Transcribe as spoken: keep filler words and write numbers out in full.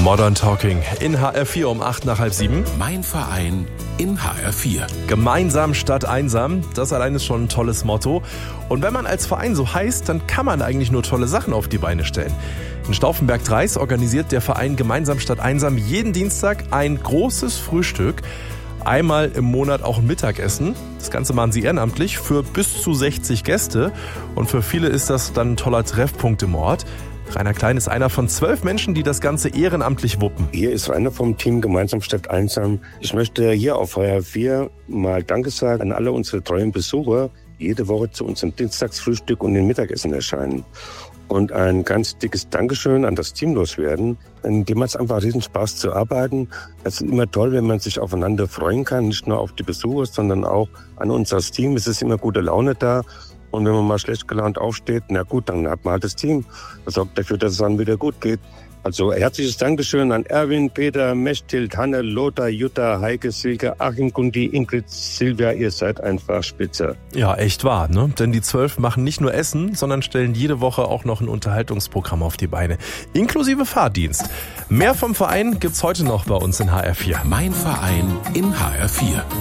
Modern Talking in H R vier um acht nach halb sieben. Mein Verein in H R vier. Gemeinsam statt einsam, das allein ist schon ein tolles Motto. Und wenn man als Verein so heißt, dann kann man eigentlich nur tolle Sachen auf die Beine stellen. In Stauffenberg-Dreis organisiert der Verein Gemeinsam statt einsam jeden Dienstag ein großes Frühstück. Einmal im Monat auch ein Mittagessen. Das Ganze machen sie ehrenamtlich für bis zu sechzig Gäste. Und für viele ist das dann ein toller Treffpunkt im Ort. Rainer Klein ist einer von zwölf Menschen, die das Ganze ehrenamtlich wuppen. Hier ist Rainer vom Team Gemeinsam statt einsam. Ich möchte hier auf H R vier mal Danke sagen an alle unsere treuen Besucher, die jede Woche zu unserem Dienstagsfrühstück und den Mittagessen erscheinen. Und ein ganz dickes Dankeschön an das Team loswerden. Denn dem hat es einfach riesen Spaß zu arbeiten. Es ist immer toll, wenn man sich aufeinander freuen kann, nicht nur auf die Besucher, sondern auch an uns als Team. Es ist immer gute Laune da. Und wenn man mal schlecht gelaunt aufsteht, na gut, dann hat man halt das Team. Das sorgt dafür, dass es dann wieder gut geht. Also herzliches Dankeschön an Erwin, Peter, Mechthild, Hanne, Lothar, Jutta, Heike, Silke, Achim, Gundi, Ingrid, Silvia. Ihr seid einfach spitze. Ja, echt wahr, ne? Denn die zwölf machen nicht nur Essen, sondern stellen jede Woche auch noch ein Unterhaltungsprogramm auf die Beine. Inklusive Fahrdienst. Mehr vom Verein gibt's heute noch bei uns in H R vier. Mein Verein in H R vier.